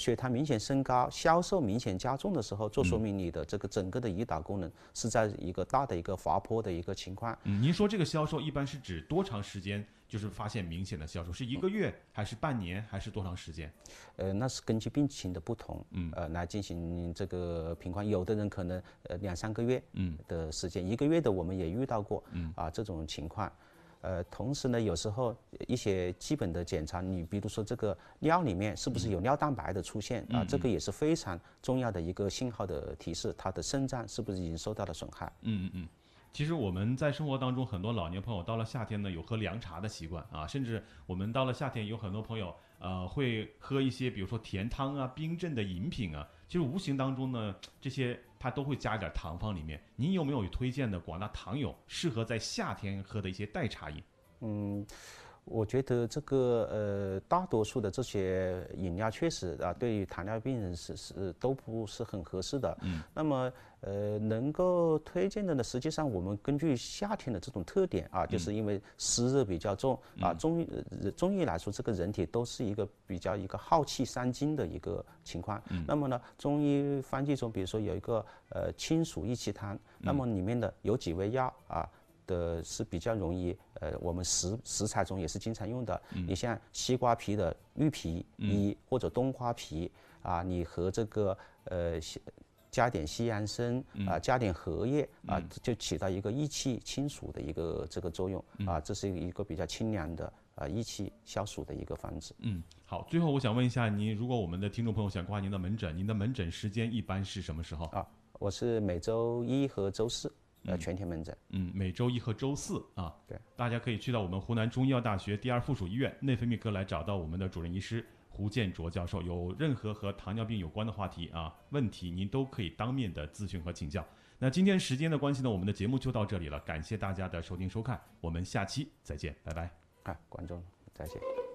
血糖明显升高、消瘦明显加重的时候，就说明你的这个整个的胰岛功能是在一个大的一个滑坡的一个情况。 您说这个消瘦一般是指多长时间？就是发现明显的消瘦，是1个月还是半年还是多长时间？ 那是根据病情的不同，来进行这个评判。有的人可能2、3个月的时间，1个月的我们也遇到过，这种情况。同时呢，有时候一些基本的检查，你比如说这个尿里面是不是有尿蛋白的出现这个也是非常重要的一个信号的提示，它的肾脏是不是已经受到了损害。 其实我们在生活当中，很多老年朋友到了夏天呢，有喝凉茶的习惯啊，甚至我们到了夏天，有很多朋友会喝一些，比如说甜汤啊、冰镇的饮品啊。其实无形当中呢，这些它都会加一点糖放里面。您有没有推荐的广大糖友适合在夏天喝的一些代茶饮？ 我觉得这个大多数的这些饮料确实对于糖尿病人都不是很合适的。那么能够推荐的呢，实际上我们根据夏天的这种特点就是因为湿热比较重中医来说，这个人体都是一个比较一个耗气伤津的一个情况。那么呢，中医方剂中，比如说有一个清暑益气汤，那么里面的有几味药的是比较容易，我们食材中也是经常用的。你像西瓜皮的绿皮或者冬瓜皮你和这个加点西洋参加点荷叶就起到一个益气清暑的一个这个作用这是一个比较清凉的益气消暑的一个方子。 好，最后我想问一下您，如果我们的听众朋友想挂您的门诊，您的门诊时间一般是什么时候？ 我是每周1和周4。全天门诊。 每周1和周4 对， 大家可以去到我们湖南中医药大学第2附属医院内分泌科来找到我们的主任医师胡建卓教授，有任何和糖尿病有关的话题问题，您都可以当面的咨询和请教。那今天时间的关系呢，我们的节目就到这里了，感谢大家的收听收看，我们下期再见，拜拜。 观众再见。